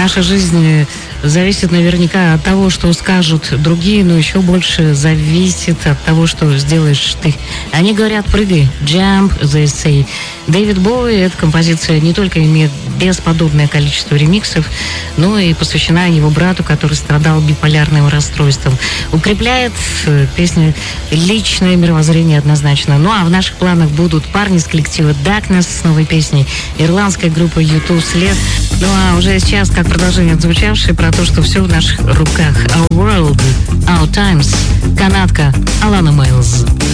наша жизнь зависит наверняка от того, что скажут другие, но еще больше зависит от того, что сделаешь ты. Они говорят, прыгай, jump, they say. Дэвид Боуи, эта композиция не только имеет бесподобное количество ремиксов, но и посвящена его брату, который страдал биполярным расстройством. Укрепляет песня личное мировоззрение однозначно. Ну а в наших планах будут парни с коллектива Darkness с новой песней, ирландская группа U2 «След». Ну а уже сейчас, как продолжение отзвучавшее, про то, что все в наших руках. Our World, Our Times, канадка Алана Майлз.